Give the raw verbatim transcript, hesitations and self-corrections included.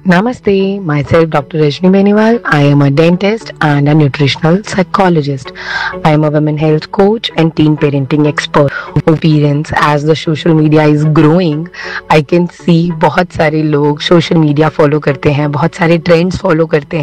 Namaste, myself Doctor Rajni Beniwal. I am a dentist and a nutritional psychologist. I am a women health coach and teen parenting expert. Experience as the social media is growing, I can see बहुत सारे लोग social media follow करते हैं, बहुत सारे trends follow करते हैं.